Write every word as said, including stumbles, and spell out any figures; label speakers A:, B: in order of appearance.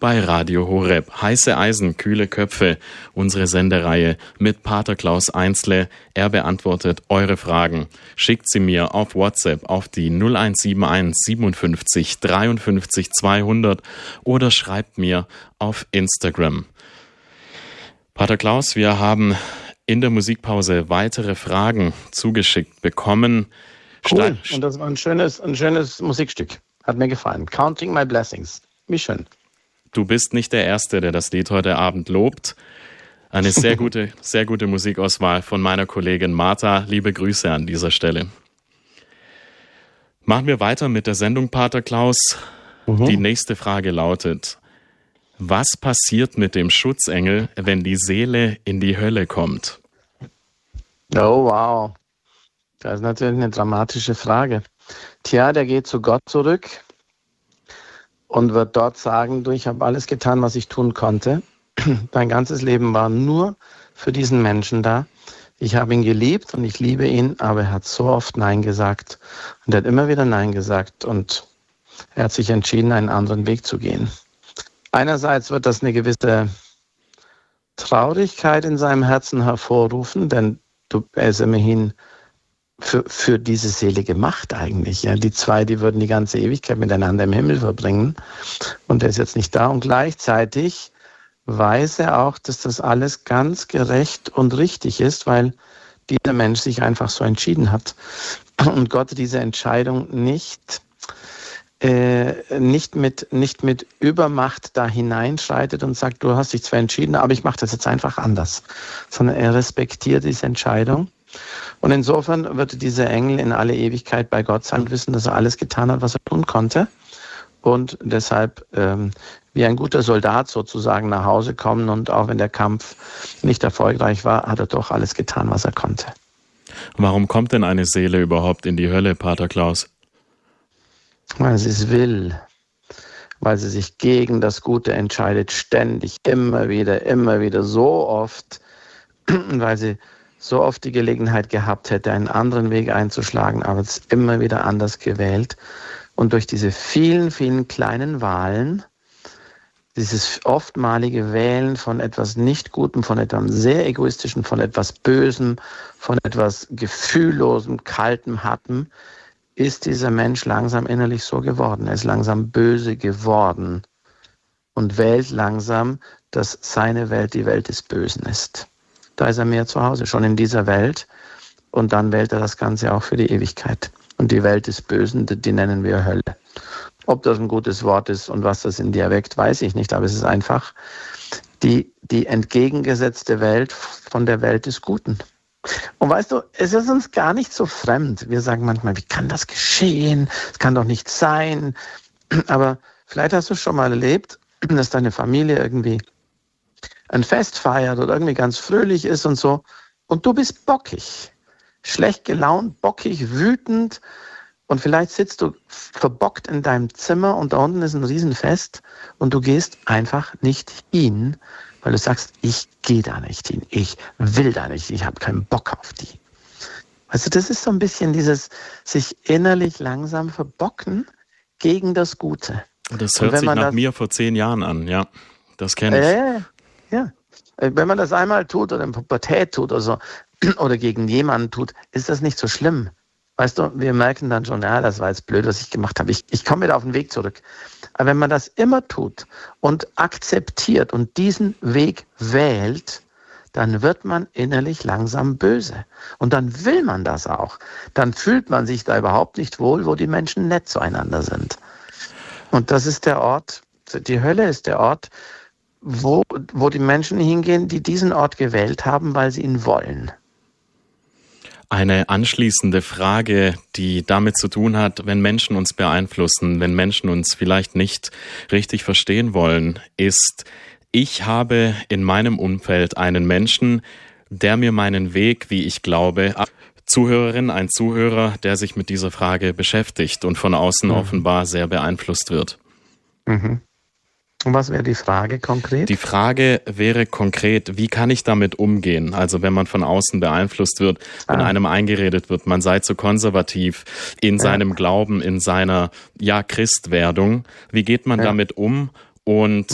A: bei Radio Horeb. Heiße Eisen, kühle Köpfe, unsere Sendereihe mit Pater Klaus Einzle. Er beantwortet eure Fragen. Schickt sie mir auf WhatsApp auf die null eins sieben eins siebenundfünfzig dreiundfünfzig zweihundert oder schreibt mir auf Instagram. Pater Klaus, wir haben in der Musikpause weitere Fragen zugeschickt bekommen.
B: Cool, und das war ein schönes, ein schönes Musikstück. Hat mir gefallen. Counting My Blessings. Wie schön.
A: Du bist nicht der Erste, der das Lied heute Abend lobt. Eine sehr gute, sehr gute Musikauswahl von meiner Kollegin Martha. Liebe Grüße an dieser Stelle. Machen wir weiter mit der Sendung, Pater Klaus. Mhm. Die nächste Frage lautet: Was passiert mit dem Schutzengel, wenn die Seele in die Hölle kommt?
B: Oh, wow. Das ist natürlich eine dramatische Frage. Tja, der geht zu Gott zurück und wird dort sagen, du, ich habe alles getan, was ich tun konnte. Dein ganzes Leben war nur für diesen Menschen da. Ich habe ihn geliebt und ich liebe ihn, aber er hat so oft Nein gesagt. Und er hat immer wieder Nein gesagt und er hat sich entschieden, einen anderen Weg zu gehen. Einerseits wird das eine gewisse Traurigkeit in seinem Herzen hervorrufen, denn du, er ist immerhin für, für diese Seele gemacht eigentlich. Ja. Die zwei, die würden die ganze Ewigkeit miteinander im Himmel verbringen und er ist jetzt nicht da. Und gleichzeitig weiß er auch, dass das alles ganz gerecht und richtig ist, weil dieser Mensch sich einfach so entschieden hat und Gott diese Entscheidung nicht Äh, nicht mit, nicht mit Übermacht da hineinschreitet und sagt, du hast dich zwar entschieden, aber ich mache das jetzt einfach anders, sondern er respektiert diese Entscheidung. Und insofern wird dieser Engel in alle Ewigkeit bei Gott sein und wissen, dass er alles getan hat, was er tun konnte und deshalb ähm, wie ein guter Soldat sozusagen nach Hause kommen und auch wenn der Kampf nicht erfolgreich war, hat er doch alles getan, was er konnte.
A: Warum kommt denn eine Seele überhaupt in die Hölle, Pater Klaus?
B: Weil sie es will, weil sie sich gegen das Gute entscheidet, ständig, immer wieder, immer wieder, so oft, weil sie so oft die Gelegenheit gehabt hätte, einen anderen Weg einzuschlagen, aber es ist immer wieder anders gewählt. Und durch diese vielen, vielen kleinen Wahlen, dieses oftmalige Wählen von etwas Nicht-Gutem, von etwas sehr Egoistischen, von etwas Bösem, von etwas Gefühllosem, Kaltem, Hartem, ist dieser Mensch langsam innerlich so geworden. Er ist langsam böse geworden und wählt langsam, dass seine Welt die Welt des Bösen ist. Da ist er mehr zu Hause, schon in dieser Welt. Und dann wählt er das Ganze auch für die Ewigkeit. Und die Welt des Bösen, die nennen wir Hölle. Ob das ein gutes Wort ist und was das in dir weckt, weiß ich nicht. Aber es ist einfach die, die entgegengesetzte Welt von der Welt des Guten. Und weißt du, es ist uns gar nicht so fremd. Wir sagen manchmal, wie kann das geschehen? Es kann doch nicht sein. Aber vielleicht hast du schon mal erlebt, dass deine Familie irgendwie ein Fest feiert oder irgendwie ganz fröhlich ist und so. Und du bist bockig, schlecht gelaunt, bockig, wütend. Und vielleicht sitzt du verbockt in deinem Zimmer und da unten ist ein Riesenfest und du gehst einfach nicht hin, weil du sagst, ich gehe da nicht hin, ich will da nicht, ich habe keinen Bock auf die. Also das ist so ein bisschen dieses sich innerlich langsam verbocken gegen das Gute.
A: Das hört sich nach das, mir vor zehn Jahren an, ja, das kenne ich.
B: Äh, ja, wenn man das einmal tut oder in Pubertät tut oder so, oder gegen jemanden tut, ist das nicht so schlimm. Weißt du, wir merken dann schon, ja, das war jetzt blöd, was ich gemacht habe. Ich, ich komme wieder auf den Weg zurück. Aber wenn man das immer tut und akzeptiert und diesen Weg wählt, dann wird man innerlich langsam böse. Und dann will man das auch. Dann fühlt man sich da überhaupt nicht wohl, wo die Menschen nett zueinander sind. Und das ist der Ort, die Hölle ist der Ort, wo, wo die Menschen hingehen, die diesen Ort gewählt haben, weil sie ihn wollen.
A: Eine anschließende Frage, die damit zu tun hat, wenn Menschen uns beeinflussen, wenn Menschen uns vielleicht nicht richtig verstehen wollen, ist: Ich habe in meinem Umfeld einen Menschen, der mir meinen Weg, wie ich glaube, Zuhörerin, ein Zuhörer, der sich mit dieser Frage beschäftigt und von außen mhm. offenbar sehr beeinflusst wird.
B: Mhm. Und was wäre die Frage konkret?
A: Die Frage wäre konkret, wie kann ich damit umgehen? Also wenn man von außen beeinflusst wird, wenn ah. einem eingeredet wird, man sei zu konservativ in ja. seinem Glauben, in seiner ja Christwerdung. Wie geht man ja. damit um? Und